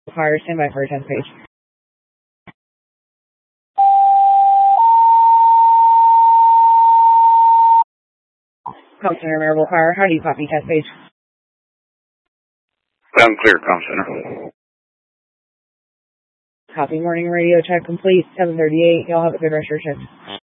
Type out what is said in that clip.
Fire, stand by for a test page. Com Center, Marable Fire, how do you copy test page? Sound clear, Com Center. Copy, morning radio check complete, 7:38. Y'all have a good rest of your shift.